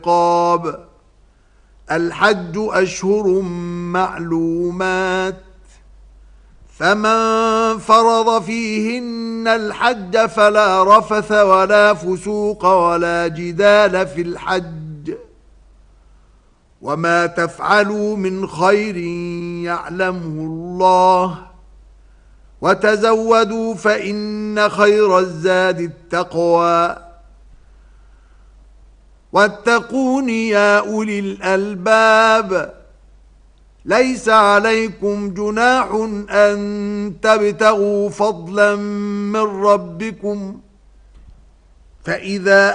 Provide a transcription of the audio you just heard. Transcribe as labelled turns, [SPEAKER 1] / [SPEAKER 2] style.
[SPEAKER 1] الرقاب. الحج أشهر معلومات، فمن فرض فيهن الحج فلا رفث ولا فسوق ولا جدال في الحج، وما تفعلوا من خير يعلمه الله، وتزودوا فإن خير الزاد التقوى، واتقون يا أولي الألباب. ليس عليكم جناح أن تبتغوا فضلا من ربكم، فإذا